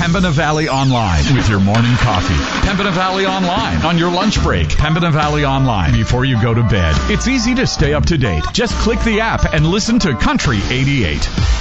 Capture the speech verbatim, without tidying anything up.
Pembina Valley Online with your morning coffee. Pembina Valley Online on your lunch break. Pembina Valley Online before you go to bed. It's easy to stay up to date. Just click the app and listen to Country eighty-eight.